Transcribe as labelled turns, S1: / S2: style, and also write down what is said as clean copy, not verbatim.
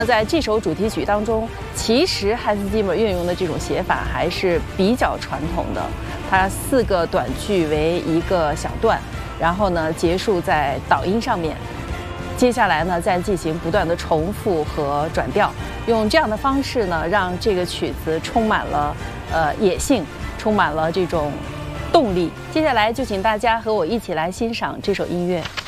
S1: 在这首主题曲当中，其实汉斯季默运用的这种写法还是比较传统的，它4个短句为1个小段，然后呢结束在导音上面，接下来呢再进行不断的重复和转调，用这样的方式呢，让这个曲子充满了野性，充满了这种动力。接下来就请大家和我一起来欣赏这首音乐。